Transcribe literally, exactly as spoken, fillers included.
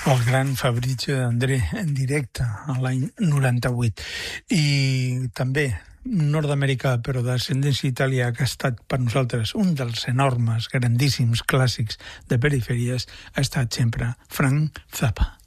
El gran Fabrizio De André en directe a l'any noranta-vuit. I també nord-americà, però d'ascendència italià, que ha estat per nosaltres un dels enormes, grandíssims clàssics de perifèries, ha estat sempre Frank Zappa.